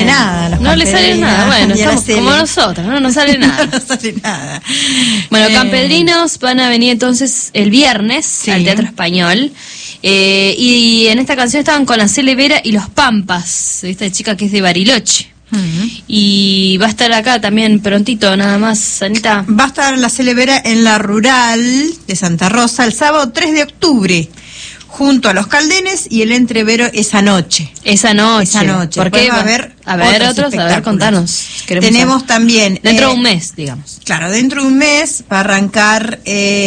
nada. No le sale nada, bueno, somos como nosotros, no nos sale nada. No nos sale nada. Bueno, Campedrinos van a venir entonces el viernes al Teatro Español. Y en esta canción estaban con la Cele Vera y los Pampas, esta chica que es de Bariloche. Y va a estar acá también prontito, nada más, Anita. Va a estar la Cele Vera en la Rural de Santa Rosa el sábado 3 de octubre, junto a los Caldenes y el Entrevero esa noche. Esa noche. Porque va a haber otros, a ver, contanos. Tenemos también... Dentro de un mes, digamos. Claro, dentro de un mes va a arrancar...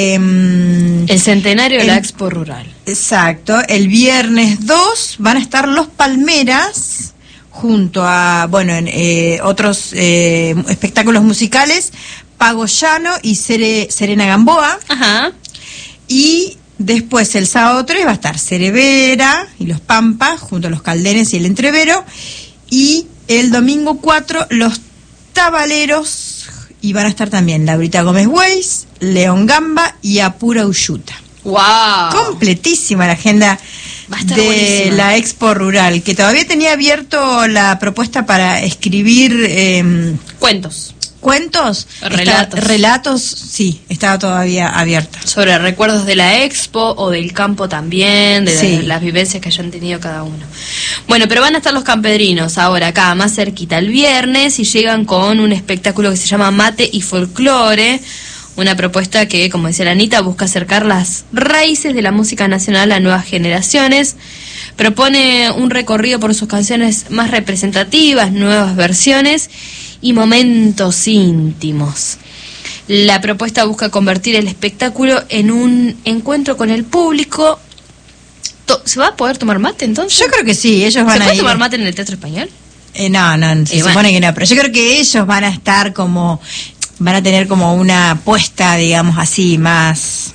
el centenario de la Expo Rural. Exacto. El viernes 2 van a estar los Palmeras... junto a, otros espectáculos musicales, Pago Llano y Serena Gamboa. Ajá. Y después, el sábado 3, va a estar Cele Vera y los Pampas, junto a los Caldenes y el Entrevero. Y el domingo 4, los Tabaleros, y van a estar también Laurita Gómez Weiss, León Gamba y Apura Uyuta. ¡Wow! Completísima la agenda de buenísima. La Expo Rural, que todavía tenía abierto la propuesta para escribir cuentos, relatos, sí, estaba todavía abierta. Sobre recuerdos de la Expo o del campo también, de las vivencias que hayan tenido cada uno. Bueno, pero van a estar los Campedrinos ahora acá, más cerquita, el viernes, y llegan con un espectáculo que se llama Mate y Folclore. Una propuesta que, como decía la Anita, busca acercar las raíces de la música nacional a nuevas generaciones. Propone un recorrido por sus canciones más representativas, nuevas versiones y momentos íntimos. La propuesta busca convertir el espectáculo en un encuentro con el público. ¿Se va a poder tomar mate entonces? Yo creo que sí, ellos van a ir. ¿Se puede tomar mate en el Teatro Español? No, se supone que no, pero yo creo que ellos van a estar van a tener como una apuesta, digamos así, más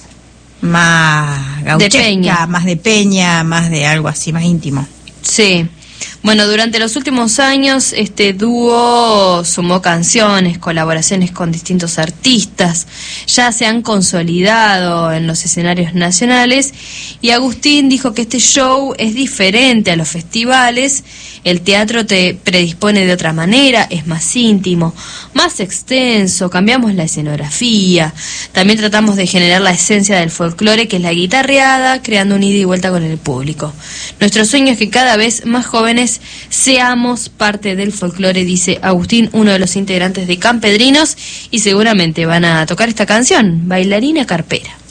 gauchesca, más de peña, más de algo así, más íntimo. Sí. Bueno, durante los últimos años este dúo sumó canciones, colaboraciones con distintos artistas, ya se han consolidado en los escenarios nacionales, y Agustín dijo que este show es diferente a los festivales. El teatro te predispone de otra manera, es más íntimo, más extenso, cambiamos la escenografía, también tratamos de generar la esencia del folclore, que es la guitarreada, creando un ida y vuelta con el público. Nuestro sueño es que cada vez más jóvenes seamos parte del folclore, dice Agustín, uno de los integrantes de Campedrinos, y seguramente van a tocar esta canción, Bailarina Carpera.